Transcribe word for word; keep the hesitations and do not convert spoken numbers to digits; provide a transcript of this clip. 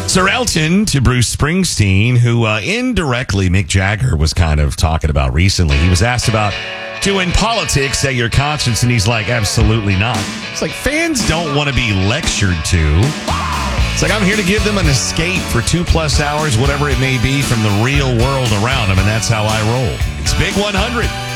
Sir Elton to Bruce Springsteen, who uh, indirectly Mick Jagger was kind of talking about recently. He was asked about doing politics at your concerts, and he's like, absolutely not. It's like, fans don't want to be lectured to. It's like, I'm here to give them an escape for two plus hours, whatever it may be, from the real world around them, and that's how I roll. It's Big one hundred.